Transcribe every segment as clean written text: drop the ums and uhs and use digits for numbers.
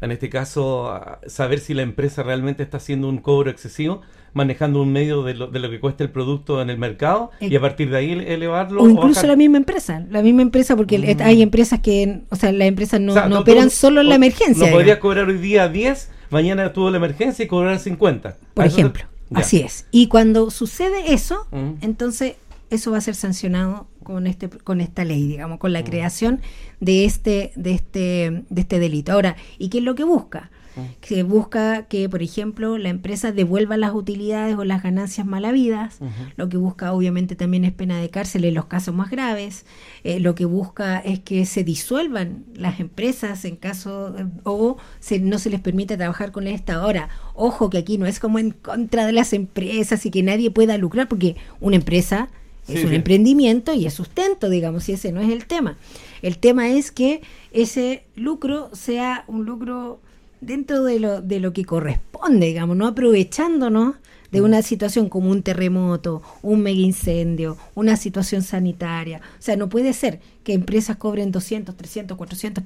en este caso, saber si la empresa realmente está haciendo un cobro excesivo, manejando un medio de lo que cuesta el producto en el mercado y a partir de ahí elevarlo. O incluso la misma empresa, porque hay empresas que, o sea, las empresas no operan solo en la emergencia. No podrías cobrar hoy día 10, mañana tuvo la emergencia y cobrar 50. Por ejemplo, así es. Y cuando sucede eso, entonces eso va a ser sancionado con esta ley, digamos, con la creación de este delito. Ahora, ¿y qué es lo que busca? Que busca que, por ejemplo, la empresa devuelva las utilidades o las ganancias mal habidas. Lo que busca, obviamente, también es pena de cárcel en los casos más graves. Lo que busca es que se disuelvan las empresas en caso no se les permite trabajar con el Estado. Ahora, ojo que aquí no es como en contra de las empresas y que nadie pueda lucrar, porque una empresa es un emprendimiento y es sustento, digamos, y ese no es el tema. El tema es que ese lucro sea un lucro dentro de lo que corresponde, digamos, no aprovechándonos de una situación como un terremoto, un mega incendio, una situación sanitaria. O sea, no puede ser que empresas cobren 200, 300, 400,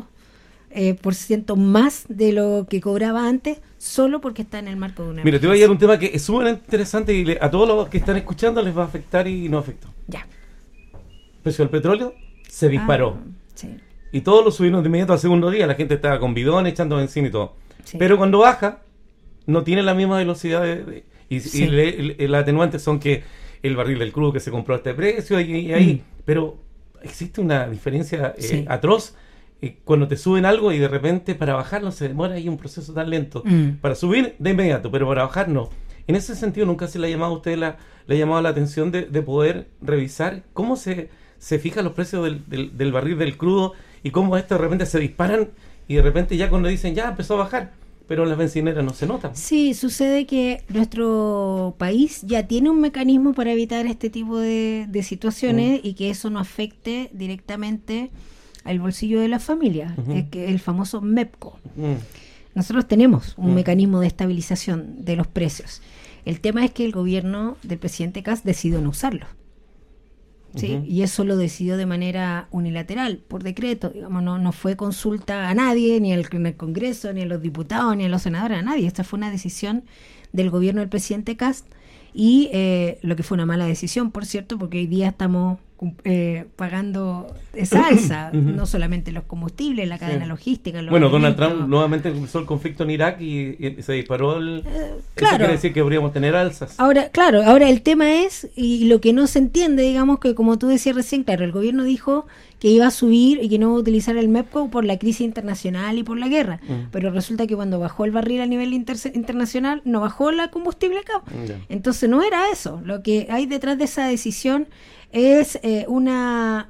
500% más de lo que cobraba antes solo porque está en el marco de una Mira, te voy a llevar un tema que es súper interesante y a todos los que están escuchando les va a afectar y no afectó. Ya. El precio del petróleo se disparó. Sí. Y todos lo subieron de inmediato al segundo día. La gente estaba con bidón echando benzina y todo. Sí. Pero cuando baja, no tiene la misma velocidad. Y el atenuante son que el barril del crudo que se compró a este precio y ahí. Pero existe una diferencia atroz cuando te suben algo y de repente para bajarlo se demora ahí un proceso tan lento. Para subir de inmediato, pero para bajar no. En ese sentido, ¿nunca se le ha llamado a usted le ha llamado la atención de poder revisar cómo se fijan los precios del barril del crudo y cómo estos de repente se disparan y de repente ya cuando dicen ya empezó a bajar, pero en las bencineras no se nota? Sí, sucede que nuestro país ya tiene un mecanismo para evitar este tipo de situaciones y que eso no afecte directamente al bolsillo de las familias, es que el famoso MEPCO. Nosotros tenemos un mecanismo de estabilización de los precios. El tema es que el gobierno del presidente Kast decidió no usarlo. ¿Sí? Y eso lo decidió de manera unilateral, por decreto, digamos, no fue consulta a nadie, ni en el Congreso, ni a los diputados, ni a los senadores, a nadie. Esta fue una decisión del gobierno del presidente Kast y lo que fue una mala decisión, por cierto, porque hoy día estamos pagando esa alza, no solamente los combustibles, la cadena logística. Bueno, Donald Trump nuevamente empezó el conflicto en Irak y se disparó claro. Eso quiere decir que podríamos tener alzas. Ahora el tema es, y lo que no se entiende, digamos que como tú decías recién, claro, el gobierno dijo que iba a subir y que no iba a utilizar el MEPCO por la crisis internacional y por la guerra, pero resulta que cuando bajó el barril a nivel internacional, no bajó la combustible acá. Entonces no era eso, lo que hay detrás de esa decisión es una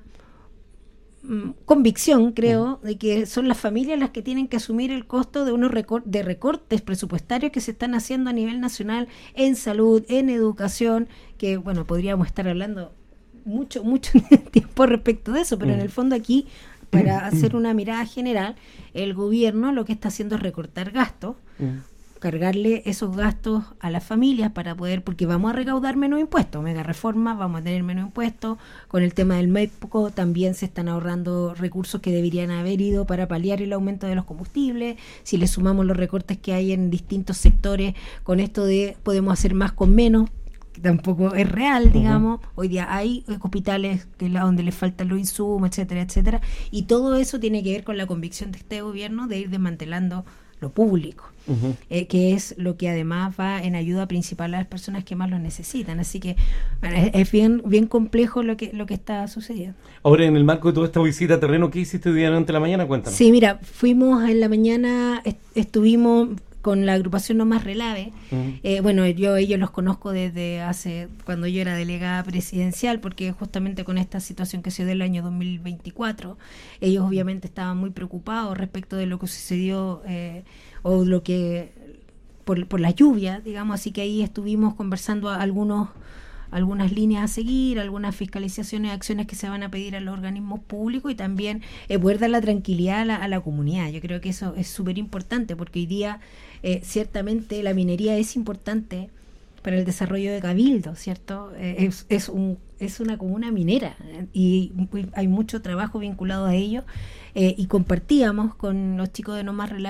convicción, creo, de que son las familias las que tienen que asumir el costo de unos recortes presupuestarios que se están haciendo a nivel nacional en salud, en educación, que bueno, podríamos estar hablando mucho tiempo respecto de eso, pero en el fondo aquí, para hacer una mirada general, el gobierno lo que está haciendo es recortar gastos, cargarle esos gastos a las familias para poder, porque vamos a recaudar menos impuestos, mega reforma, vamos a tener menos impuestos, con el tema del MEPCO también se están ahorrando recursos que deberían haber ido para paliar el aumento de los combustibles, si le sumamos los recortes que hay en distintos sectores, con esto de podemos hacer más con menos, que tampoco es real, digamos, hoy día hay hospitales donde les faltan los insumos, etcétera, etcétera, y todo eso tiene que ver con la convicción de este gobierno de ir desmantelando lo público, que es lo que además va en ayuda principal a las personas que más lo necesitan. Así que bueno, es bien complejo lo que está sucediendo. Ahora, en el marco de toda esta visita a terreno, ¿qué hiciste hoy día durante la mañana? Cuéntanos. Sí, mira, fuimos en la mañana, estuvimos con la agrupación No Más Relave. Bueno, ellos los conozco desde hace, cuando yo era delegada presidencial, porque justamente con esta situación que se dio el año 2024, ellos obviamente estaban muy preocupados respecto de lo que sucedió o lo que por la lluvia, digamos, así que ahí estuvimos conversando algunas líneas a seguir, algunas fiscalizaciones, acciones que se van a pedir a los organismos públicos y también poder dar la tranquilidad a la comunidad. Yo creo que eso es súper importante porque hoy día ciertamente la minería es importante para el desarrollo de Cabildo, ¿cierto? Es una comuna minera y hay mucho trabajo vinculado a ello y compartíamos con los chicos de No Más Relave